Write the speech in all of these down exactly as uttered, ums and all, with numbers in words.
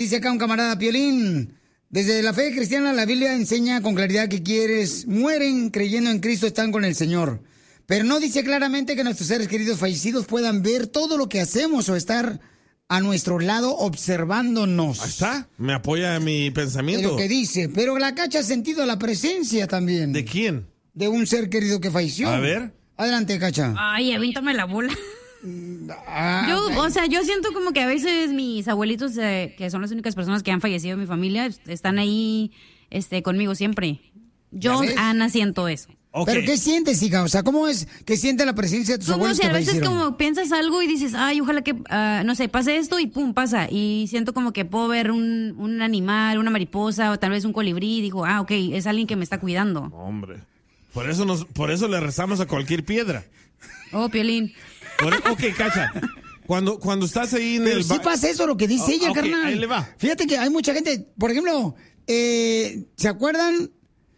dice acá un camarada, Piolín. Desde la fe cristiana, la Biblia enseña con claridad que quieres mueren creyendo en Cristo, están con el Señor. Pero no dice claramente que nuestros seres queridos fallecidos puedan ver todo lo que hacemos o estar a nuestro lado observándonos. Ahí está, me apoya mi pensamiento. Es lo que dice, pero la Cacha ha sentido la presencia también. ¿De quién? De un ser querido que falleció. A ver. Adelante, Cacha. Ay, avíntame la bola. Ah, yo, okay. o sea, yo siento como que a veces mis abuelitos, eh, que son las únicas personas que han fallecido en mi familia, están ahí este, conmigo siempre. Yo, Ana, siento eso. Okay. ¿Pero qué sientes, hija? O sea, ¿cómo es que siente la presencia de tus como abuelos si que a veces fallecieron? como piensas algo y dices, ay, ojalá que, uh, no sé, pase esto y pum, pasa. Y siento como que puedo ver un, un animal, una mariposa o tal vez un colibrí y digo, ah, ok, es alguien que me está cuidando. Hombre, por eso, nos, por eso le rezamos a cualquier piedra. Oh, Piolín. Por, ok, Cacha. Cuando, cuando estás ahí en Pero el... sí pasa eso, lo que dice oh, ella, okay, carnal. Ahí le va. Fíjate que hay mucha gente, por ejemplo, eh, ¿se acuerdan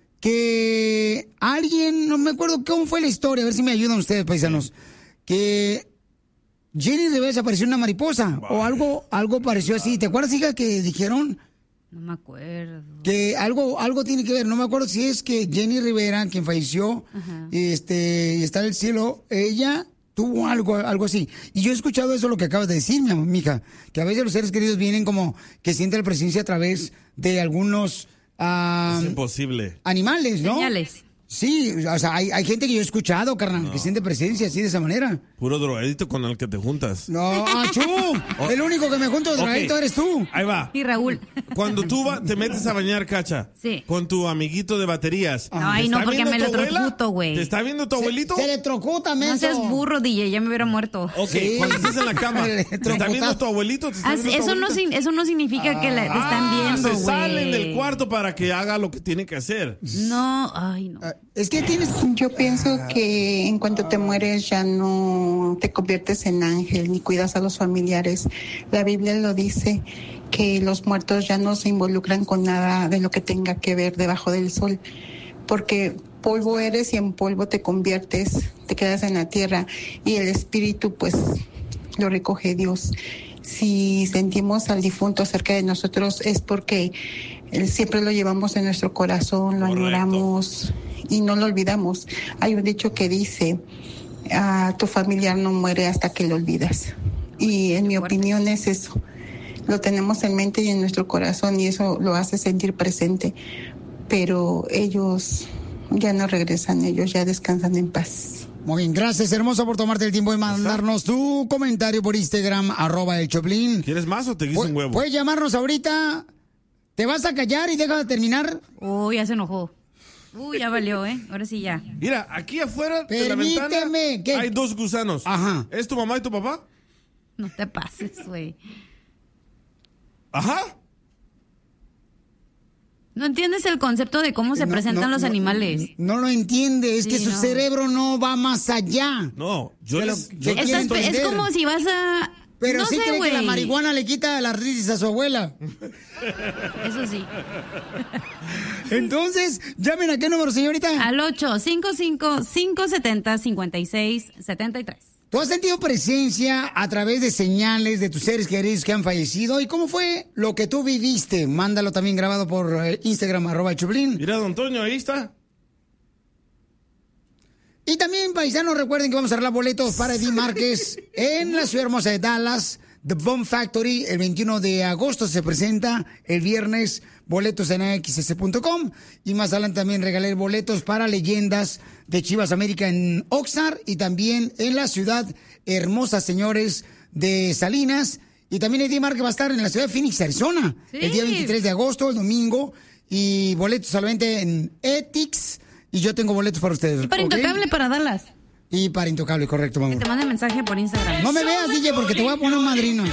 que alguien, no me acuerdo cómo fue la historia, a ver si me ayudan ustedes, paisanos, que Jenny Rivera apareció una mariposa Bye. o algo, algo pareció así? ¿Te acuerdas, hija, que dijeron? No me acuerdo. Que algo, algo tiene que ver, no me acuerdo si es que Jenny Rivera, quien falleció, Ajá. este, está en el cielo, ella tuvo algo, algo así. Y yo he escuchado eso, lo que acabas de decir, mi mija, que a veces los seres queridos vienen como que sienten la presencia a través de algunos uh, es imposible. animales, ¿no? Señales. Sí, o sea, hay, hay gente que yo he escuchado, carnal, no. que siente presencia así de esa manera. Puro drogadito con el que te juntas. No, achú, oh. el único que me junto drogadito okay. eres tú. Ahí va. Y Raúl. Cuando tú va, te metes a bañar, Cacha, sí. con tu amiguito de baterías. No, ay, no, porque me electrocuto, güey. ¿Te está viendo tu abuelito? Se, se electrocuta, menso. No seas burro, D J, ya me hubiera muerto. Ok, sí. Cuando estés en la cama, ¿te está viendo tu abuelito? ¿Te está ah, viendo eso, tu abuelito? No, eso no significa ah, que la, te están viendo, güey. Se salen del cuarto para que haga lo que tiene que hacer. No, ay, no. Uh, es que tienes... Yo pienso que en cuanto te mueres ya no te conviertes en ángel ni cuidas a los familiares. La Biblia lo dice, que los muertos ya no se involucran con nada de lo que tenga que ver debajo del sol, porque polvo eres y en polvo te conviertes, te quedas en la tierra y el espíritu pues lo recoge Dios. Si sentimos al difunto cerca de nosotros es porque siempre lo llevamos en nuestro corazón, lo Correcto. añoramos y no lo olvidamos. Hay un dicho que dice, ah, tu familiar no muere hasta que lo olvidas. Y en mi opinión es eso. Lo tenemos en mente y en nuestro corazón y eso lo hace sentir presente. Pero ellos ya no regresan, ellos ya descansan en paz. Muy bien, gracias, hermosa, por tomarte el tiempo de mandarnos tu comentario por Instagram, arroba el Choplin. ¿Quieres más o te guiso un huevo? Puedes llamarnos ahorita. ¿Te vas a callar y deja de terminar? Uy, ya se enojó. Uy, ya valió, ¿eh? Ahora sí ya. Mira, aquí afuera Permíteme, de la ventana ¿qué? hay dos gusanos. Ajá. ¿Es tu mamá y tu papá? No te pases, güey. Ajá. No entiendes el concepto de cómo se no, presentan no, los no, animales. No, no lo entiende, es sí, que su no. cerebro no va más allá. No, yo, Pero, les, yo Estás, Es como si vas a... Pero no sí sé, cree wey. que la marihuana le quita las risas a su abuela. Eso sí. Entonces, llamen a qué número, señorita. Al ocho cinco cinco, cinco siete cero, cinco seis siete tres. ¿Tú has sentido presencia a través de señales de tus seres queridos que han fallecido? ¿Y cómo fue lo que tú viviste? Mándalo también grabado por Instagram, arroba Choplin. Mira, don Toño, ahí está. Y también, paisanos, recuerden que vamos a arreglar boletos para Eddie Márquez en la ciudad hermosa de Dallas. The Bomb Factory, el veintiuno de agosto se presenta, el viernes, boletos en a x s punto com. Y más adelante también regalé boletos para Leyendas de Chivas América en Oxnard y también en la ciudad hermosa, señores, de Salinas. Y también Eddie Márquez va a estar en la ciudad de Phoenix, Arizona, sí. el día veintitrés de agosto, el domingo. Y boletos solamente en Etix. Y yo tengo boletos para ustedes. Y para ¿okay? Intocable para Dallas. Y para Intocable, correcto, mamá. Que te mande mensaje por Instagram. No me veas, D J, porque te voy a poner un madrino.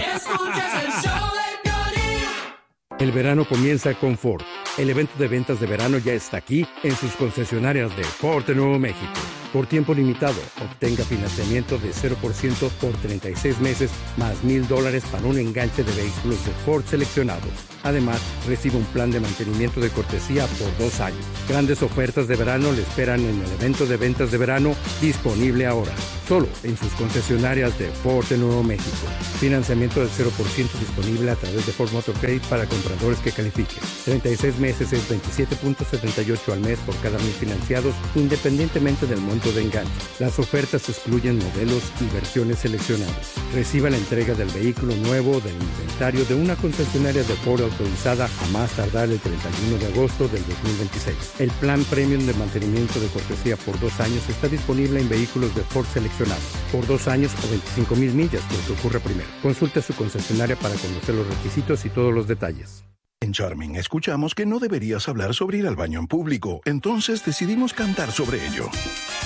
El verano comienza con Ford. El evento de ventas de verano ya está aquí en sus concesionarias de Ford de Nuevo México. Por tiempo limitado, obtenga financiamiento de cero por ciento por treinta y seis meses, más mil dólares para un enganche de vehículos de Ford seleccionados. Además, recibe un plan de mantenimiento de cortesía por dos años. Grandes ofertas de verano le esperan en el evento de ventas de verano disponible ahora, solo en sus concesionarias de Ford de Nuevo México. Financiamiento del cero por ciento disponible a través de Ford Motor Credit para compradores que califiquen. treinta y seis meses es veintisiete punto setenta y ocho al mes por cada mil financiados, independientemente del monto de enganche. Las ofertas excluyen modelos y versiones seleccionadas. Reciba la entrega del vehículo nuevo del inventario de una concesionaria de Ford autorizada a más tardar el treinta y uno de agosto del dos mil veintiséis. El plan premium de mantenimiento de cortesía por dos años está disponible en vehículos de Ford seleccionados por dos años o veinticinco mil millas, lo que ocurre primero. Consulte su concesionaria para conocer los requisitos y todos los detalles. En Charming escuchamos que no deberías hablar sobre ir al baño en público, entonces decidimos cantar sobre ello.